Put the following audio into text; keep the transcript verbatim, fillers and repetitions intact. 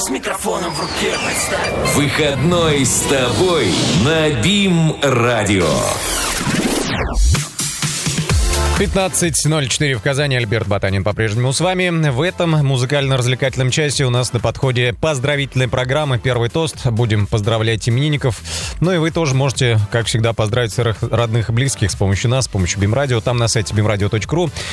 С микрофоном в руке представь. Выходной с тобой на БИМ-радио. пятнадцать ноль четыре в Казани. Альберт Батанин по-прежнему с вами. В этом музыкально-развлекательном часе у нас на подходе поздравительная программа «Первый тост». Будем поздравлять именинников. Ну и вы тоже можете, как всегда, поздравить своих родных и близких с помощью нас, с помощью БИМ-радио. Там на сайте бим радио точка ру